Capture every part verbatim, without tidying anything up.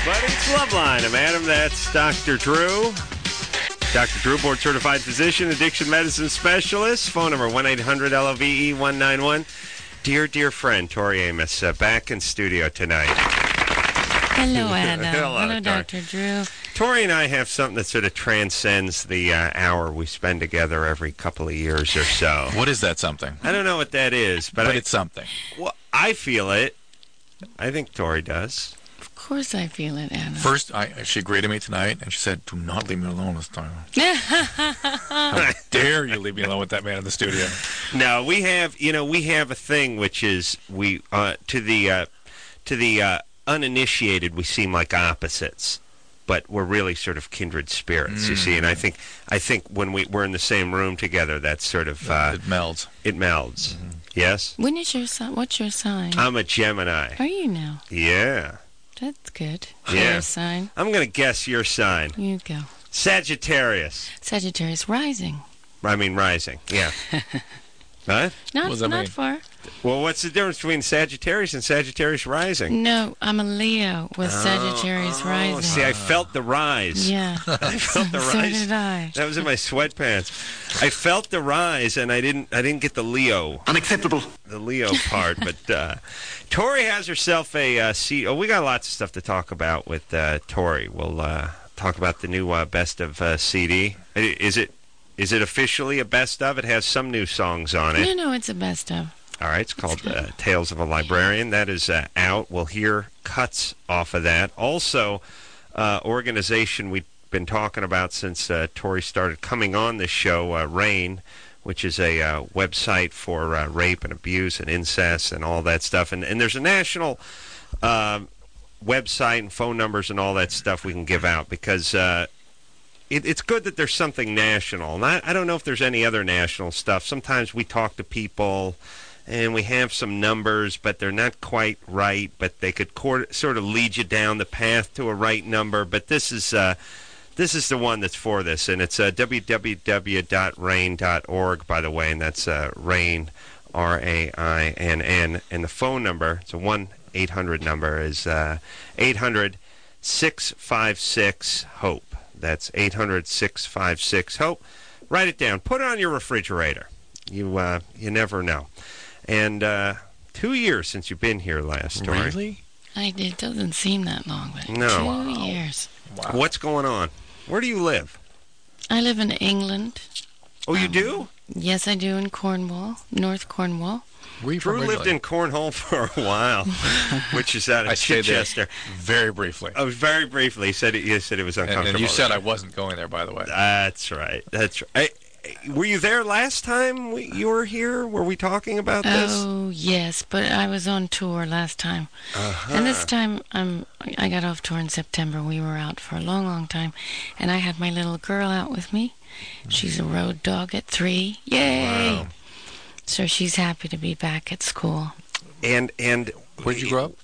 But it's Loveline. I'm Adam. That's Doctor Drew. Doctor Drew, board-certified physician, addiction medicine specialist. Phone number one eight hundred L O V E one nine one. Dear, dear friend, Tori Amos, uh, back in studio tonight. Hello, Adam. Hello, Hello, Doctor Doctor Drew. Tori and I have something that sort of transcends the uh, hour we spend together every couple of years or so. What is that something? I don't know what that is, but, But I, it's something. well, I feel it. I think Tori does. Of course I feel it, Adam. First, I, she agreed to me tonight, and she said, do not leave me alone this time. How dare you leave me alone with that man in the studio? No, we have, you know, we have a thing which is we uh, to the uh, to the uh, uninitiated, we seem like opposites, but we're really sort of kindred spirits. Mm. You see, and I think I think when we we're in the same room together, that's sort of uh, it melds. It melds. Mm-hmm. Yes. When is your sign? What's your sign? I'm a Gemini. Are you now? Yeah. That's good. Yeah. Your sign. I'm gonna guess your sign. You go. Sagittarius. Sagittarius rising. I mean rising. Yeah. What? Not, What does that not mean? far. Well, what's the difference between Sagittarius and Sagittarius rising? No, I'm a Leo with Sagittarius oh, rising. See, I felt the rise. Yeah. I felt the so rise. did I. That was in my sweatpants. I felt the rise, and I didn't. I didn't get the Leo. Unacceptable. The Leo part, but uh, Tori has herself a uh, C. Oh, we got lots of stuff to talk about with uh, Tori. We'll uh, talk about the new uh, best of uh, C D. Is it? Is it officially a best of? It has some new songs on it. No, no, it's a best of. All right, it's called uh, Tales of a Librarian. That is uh, out. We'll hear cuts off of that. Also, uh, organization we've been talking about since uh, Tori started coming on this show, uh, RAIN, which is a uh, website for uh, rape and abuse and incest and all that stuff. And, and there's a national uh, website and phone numbers and all that stuff we can give out because uh, it, it's good that there's something national. And I, I don't know if there's any other national stuff. Sometimes we talk to people and we have some numbers, but they're not quite right, but they could court, sort of lead you down the path to a right number. But this is uh, this is the one that's for this, and it's uh, w w w dot rain dot org, by the way, and that's uh, RAIN, R A I N N, and the phone number, it's a one eight hundred number, is uh, eight hundred six five six HOPE. That's eight hundred six five six HOPE. Write it down. Put it on your refrigerator. You uh, you never know. And uh, two years since you've been here last, Tori. Really? I, it doesn't seem that long, but No. two Wow. years. Wow. What's going on? Where do you live? I live in England. Oh, you Um, do? Yes, I do in Cornwall, North Cornwall. Where are you Drew from lived in Cornwall for a while, which is out of I stayed there Chichester. very briefly. Oh, very briefly. He said it, you said it was and, uncomfortable. and you said I wasn't going there, by the way. That's right. That's right. I, were you there last time we, you were here? Were we talking about this? Oh, yes, but I was on tour last time. Uh-huh. And this time, um, I got off tour in September. We were out for a long, long time. And I had my little girl out with me. She's a road dog at three. Yay! Wow. So she's happy to be back at school. And and Where'd you grow up?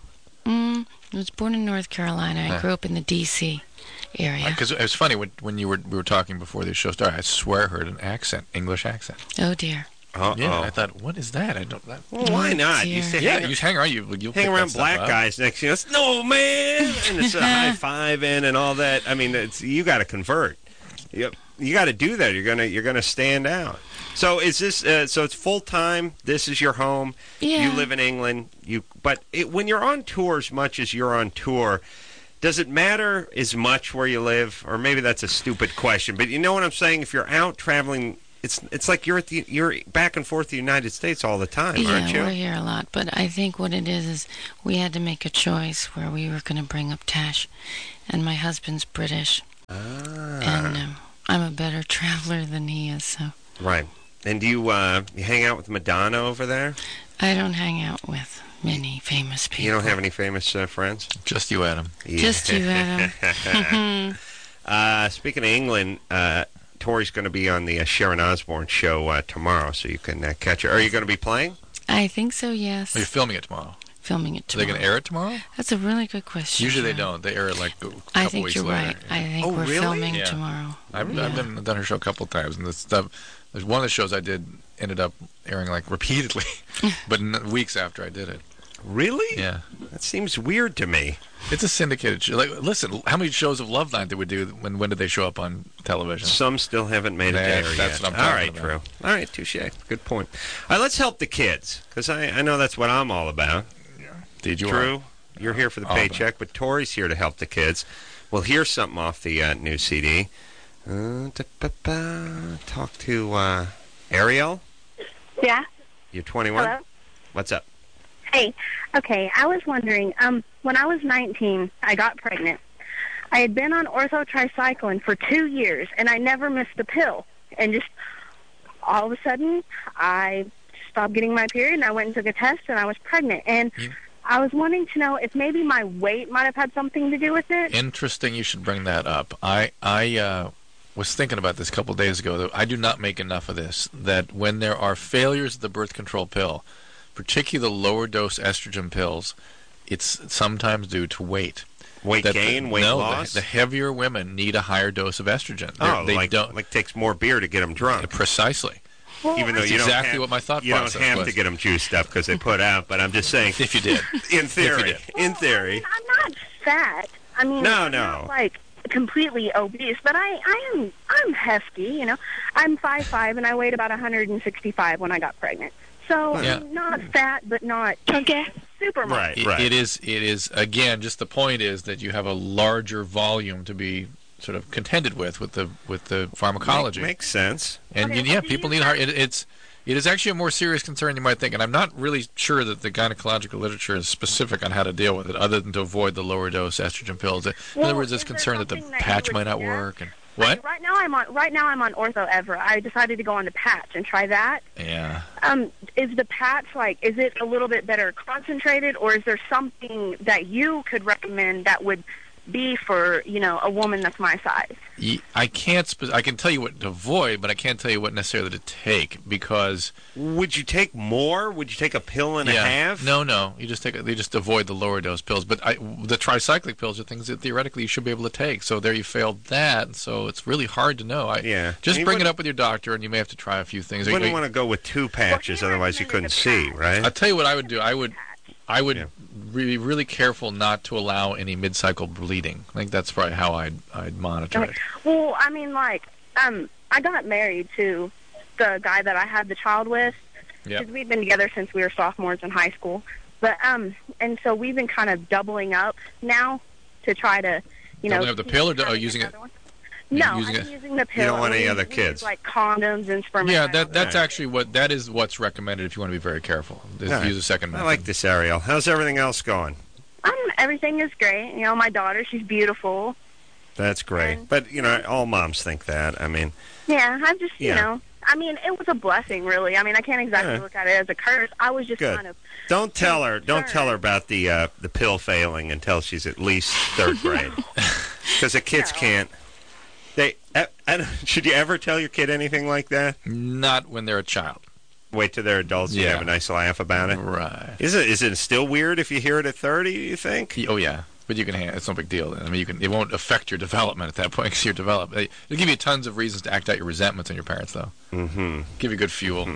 Mm, I was born in North Carolina. I Huh. grew up in the D C area. Because it was funny when when you were we were talking before the show started. I swear I heard an accent, English accent. Oh, dear. Uh-oh. Yeah, I thought, what is that? I don't. That, Well, why Oh, not? dear. You say, yeah, hang, you hang around. You you hang around black guys next to you. It's, no, man! And it's a high five in and all that. I mean, it's you got to convert. You, you got to do that. You're gonna you're gonna stand out. So is this? Uh, so it's full time. This is your home. Yeah. You live in England. You but it, when you're on tour as much as you're on tour, does it matter as much where you live? Or maybe that's a stupid question. But you know what I'm saying? If you're out traveling, it's it's like you're at the you're back and forth to the United States all the time, Yeah, aren't you? we're here a lot. But I think what it is is we had to make a choice where we were going to bring up Tash. And my husband's British. Ah. And um, I'm a better traveler than he is, so... Right. And do you, uh, you hang out with Madonna over there? I don't hang out with many famous people. You don't have any famous uh, friends? Just you, Adam. Just you, Adam. uh, speaking of England, uh, Tori's going to be on the uh, Sharon Osbourne show uh, tomorrow, so you can uh, catch her. Are you going to be playing? I think so, yes. Oh, you're filming it tomorrow. Filming it Are they tomorrow. going to air it tomorrow? That's a really good question. Usually they Sean. don't. They air it like a couple I think weeks you're later. right. I think Oh, we're really? filming Yeah. tomorrow. I've, Yeah. I've done, done her show a couple times, and the stuff. There's one of the shows I did ended up airing like repeatedly, but n- weeks after I did it. Really? Yeah. That seems weird to me. It's a syndicated show. Like, listen, how many shows of Love Night did we do? When when did they show up on television? Some still haven't made it That- there that's yet. what I'm All talking right, about. Drew. All right, touche. Good point. All right, let's help the kids, because I, I know that's what I'm all about. Did you? Drew, you're here for the All about paycheck, but Tori's here to help the kids. We'll hear something off the uh, new C D. Uh, da-ba-ba. Talk to uh, Ariel. Yeah. You're twenty-one? Hello. What's up? Hey. Okay. I was wondering. Um, when I was nineteen, I got pregnant. I had been on orthotricycline for two years, and I never missed a pill. And just all of a sudden, I stopped getting my period, and I went and took a test, and I was pregnant. And You- I was wanting to know if maybe my weight might have had something to do with it. Interesting. You should bring that up. I I uh, was thinking about this a couple of days ago. That I do not make enough of this. That when there are failures of the birth control pill, particularly the lower dose estrogen pills, it's sometimes due to weight. Weight That gain, the, weight no, loss? The, the heavier women need a higher dose of estrogen. They're- oh, they like, don't like takes more beer to get them drunk. precisely. Well, Even though That's you don't exactly have, what my thought you don't process have was. to get them juiced up because they put out, but I'm just saying, If you did, in theory, did. in theory, I'm not fat. I mean, No, I'm no. not, like completely obese, but I, I am, I'm hefty. You know, I'm five five, and I weighed about one hundred sixty-five when I got pregnant. So Yeah. I'm not fat, but not okay. super muscle. right, It- right. it is. It is again. Just the point is that you have a larger volume to be sort of contended with with the with the pharmacology. Make, makes sense. And Okay, you- yeah, well, do people you need have- hard. It, it's it is actually a more serious concern than you might think. And I'm not really sure that the gynecological literature is specific on how to deal with it, other than to avoid the lower dose estrogen pills. In Well, other words, is it's there concern that the something that you patch would might not suggest? work. And I mean, what? right now I'm on. Right now I'm on Ortho Evra. I decided to go on the patch and try that. Yeah. Um, is the patch like? Is it a little bit better concentrated, or is there something that you could recommend that would be for you know a woman that's my size? Ye- I can't. Spe- I can tell you what to avoid, but I can't tell you what necessarily to take because Would you take more? Would you take a pill and yeah, a half? no, no. You just take. You just avoid the lower dose pills. But I, the tricyclic pills are things that theoretically you should be able to take. So there you failed that. So it's really hard to know. I, Yeah. Just You bring it wouldn't- up with your doctor, and you may have to try a few things. You Are- wouldn't are- want to go with two patches, he otherwise you couldn't recommended see, the right? I'll tell you what I would do. I would, I would Yeah. be really careful not to allow any mid-cycle bleeding. I think that's probably how I'd I'd monitor Okay. it. Well, I mean, like, um, I got married to the guy that I had the child with. Yep. Because we've been together since we were sophomores in high school. But um, and so we've been kind of doubling up now to try to, you know, Doubling up the keep pill or do- having oh, using it- another one. No, using I'm it- using the pill. don't want and any we- other we kids. use, like condoms and spermicide. Yeah, that that's Right. actually what that is what's recommended if you want to be very careful. Is All right. Use a second I method. like this, Ariel. How's everything else going? Um, everything is great. You know, my daughter, she's beautiful. That's great. And- But, you know, all moms think that. I mean, Yeah, I'm just, you Yeah. know, I mean, it was a blessing, really. I mean, I can't exactly Yeah. look at it as a curse. I was just Good. kind of. don't tell her. Don't Sure. tell her about the uh, the pill failing until she's at least third grade, because the kids No. can't. They. I, I don't- should you ever tell your kid anything like that? Not when they're a child. Wait till they're adults and Yeah. have a nice laugh about it. Right. Is it? Is it still weird if you hear it at thirty? You think? Oh yeah, but you can. hand- It's no big deal. I mean, you can. It won't affect your development at that point because you're developed. It'll give you tons of reasons to act out your resentments on your parents, though. Mm-hmm. Give you good fuel.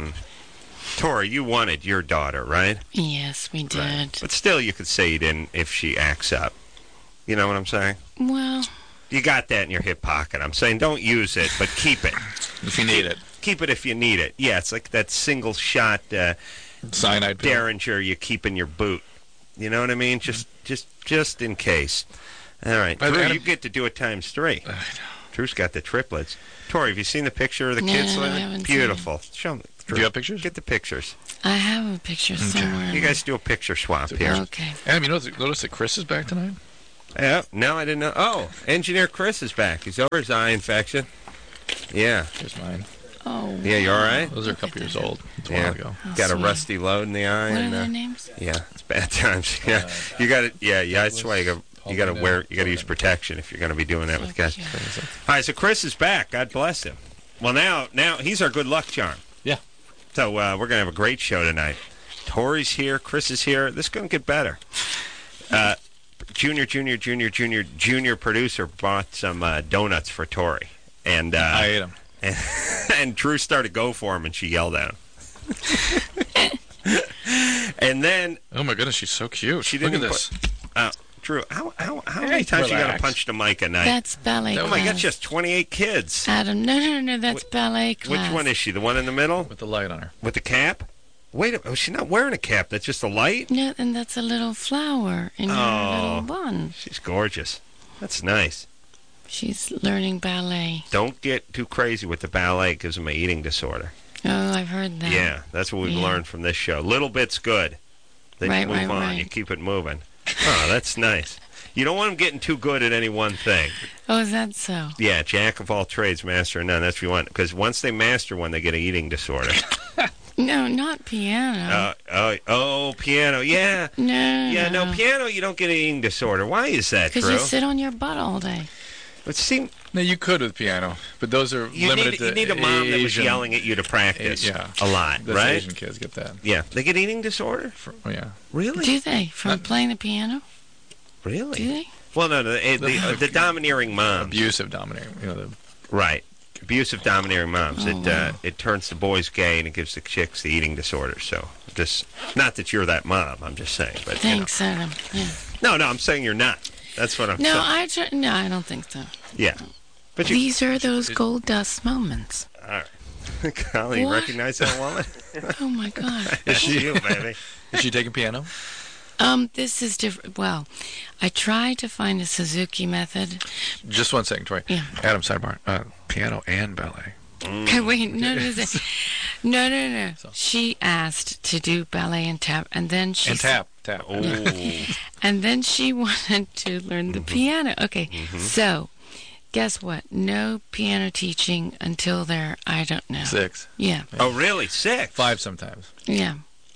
Tori, you wanted your daughter, right? Yes, we did. But still, you could say you didn't if she acts up. You know what I'm saying? Well, You got that in your hip pocket. I'm saying don't use it, but keep it. If you need it, Keep it if you need it. Yeah, it's like that single shot uh, cyanide pill. Derringer you keep in your boot. You know what I mean? Just, just, just in case. All right, But Drew, Adam- you get to do it times three. I know. Drew's got the triplets. Tori, have you seen the picture of the No, kids? no, I lately? haven't seen Beautiful. Show them. Do you have pictures? Get the pictures. I have a picture somewhere. You guys do a picture swap here. Okay. Adam, you notice, notice that Chris is back tonight? Yeah, no, I didn't know. Oh, Engineer Chris is back. He's over his eye infection. Yeah. Here's mine. Oh. Yeah, you all right? Those are a couple years old. It's a Yeah. while ago. How Got a sweet. rusty load in the eye. What are and, uh, their names? Yeah, it's bad times. Yeah, you got to. Yeah, yeah. That's why you got. You got to wear. You got to use protection if you're going to be doing that with guys. cute. All right, so Chris is back. God bless him. Well, now, now he's our good luck charm. Yeah. So uh, we're going to have a great show tonight. Tori's here. Chris is here. This is going to get better. Uh, junior, junior, junior, junior, junior producer bought some uh, donuts for Tori, and uh, I ate them. and, and Drew started to go for him, and she yelled at him. And then Oh my goodness, she's so cute. she Look didn't at this. put. Uh, Drew, how how how Hey, many times you got to relax. punch the mic a night? That's ballet Oh oh class. my God, she has twenty-eight kids. Adam, no, no, no, no, that's Wh- ballet Which class. one is she? The one in the middle With the light on her. with the cap? Wait, a, oh, she's not wearing a cap. That's just a light. No, and that's a little flower in Oh. her little bun. She's gorgeous. That's nice. She's learning ballet. Don't get too crazy with the ballet. It gives them an eating disorder. Oh, I've heard that. Yeah, that's what we've Yeah. learned from this show. Little bit's good. Then Right, you move right, on. right. You keep it moving. Oh, that's nice. You don't want them getting too good at any one thing. Oh, is that so? Yeah, jack of all trades, master of none. That's what you want. Because once they master one, they get an eating disorder. No, not piano. uh, oh, oh, piano. Yeah. no. Yeah, no, piano, you don't get an eating disorder. Why is that, Because Drew? you sit on your butt all day. It seemed, No, you could with piano, but those are you, limited need, to you need a mom that was Asian- yelling at you to practice A- yeah. a lot, Those right? Asian kids get that. Yeah. They get eating disorder? For, oh, yeah. Really? Do they? From Not- playing the piano? Really? Do they? Well, no, no, the, the, uh, the domineering moms. Abusive, dominating. You know, the, Right. Abusive, domineering moms. Oh, it uh, wow. it turns the boys gay and it gives the chicks the eating disorder. So just not that you're that mom. I'm just saying. But you know. Thanks, Adam. Yeah. No, no, I'm saying you're not. That's what I'm No, saying. I try, no, I don't think so. Yeah. But you. These are those gold dust moments. All right. Golly, you What? recognize that woman? Oh my God. That's you, baby. is she taking piano? Um, this is different. Well, I tried to find a Suzuki method. Just one second, Tori. Yeah. Adam, sidebar. Uh, piano and ballet. Okay, wait, no, no, no, no, no, no. So- She asked to do ballet and tap, and then she And tap, tap. Oh. and then she wanted to learn the piano. Okay, so guess what? No piano teaching until they're I don't know. Six. Yeah, Oh, really? Six? Five sometimes. yeah,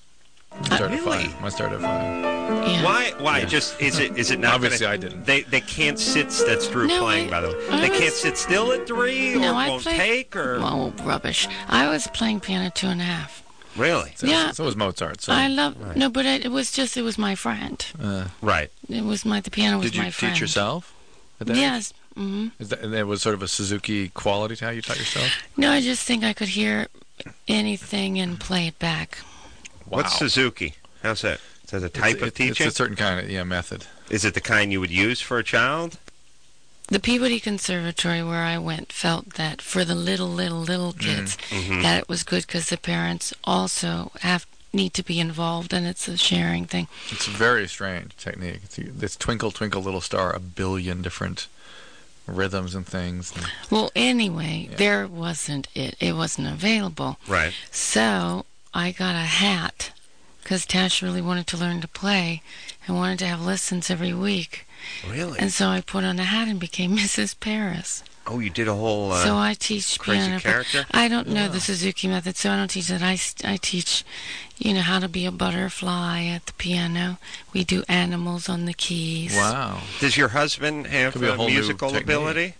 Start Really? at five. Must start at five. yeah. Why? Why? Yeah. Just is it? Is it not? Obviously, gonna, I didn't. They they can't sit. That's Drew No, playing, I- by the way. I They was- can't sit still at three, or No, I won't played- take, or Oh, rubbish! I was playing piano two and a half. really? So, Yeah. So was Mozart. So. I love no, but it, it was just it was my friend. Uh, Right. It was my the piano was did you my friend. teach yourself? At that age? Yes. hmm Is that, and there was sort of a Suzuki quality to how you taught yourself? No, I just think I could hear anything and play it back. Wow. What's Suzuki? How's that? Is that a It's- type of it- teaching? It's a certain kind of yeah method. Is it the kind you would use for a child? The Peabody Conservatory where I went felt that for the little, little, little kids, Mhm. that it was good because the parents also have need to be involved and it's a sharing thing. It's a very strange technique. It's this twinkle twinkle little star, a billion different rhythms and things. And Well, anyway, Yeah. there wasn't it. It wasn't available. Right. So I got a hat because Tash really wanted to learn to play and wanted to have lessons every week. Really? And so I put on a hat and became Missus Paris. oh, you did a whole. Uh, So I teach crazy piano. but character? I don't know Wow. the Suzuki method, so I don't teach that. I, s- I teach, you know, how to be a butterfly at the piano. We do animals on the keys. wow. Does your husband have Could be a uh, whole new musical technique. ability?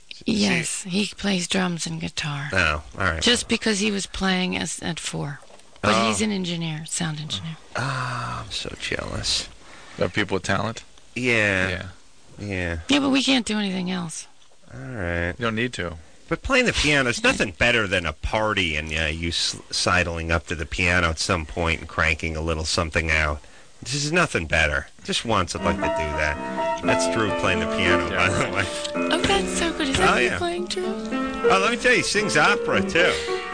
Yes, he plays drums and guitar. No. All right. Just because he was playing as at four. But Oh. he's an engineer, sound engineer. Ah, I'm so jealous. Of people with talent. Yeah. Yeah. Yeah. Yeah, but we can't do anything else. All right. You don't need to. But playing the piano is nothing better than a party and uh, you s- sidling up to the piano at some point and cranking a little something out. This is nothing better. Just once I'd like to do that. That's Drew playing the piano, by the way. Oh, that's so good. Is that Oh, you yeah. playing, Drew? Oh, let me tell you, he sings opera, too.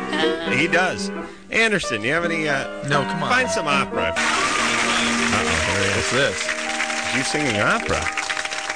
He does. Anderson, you have any... Uh, No, come on. Find some opera. Uh-oh, there he is. What's this? You singing opera?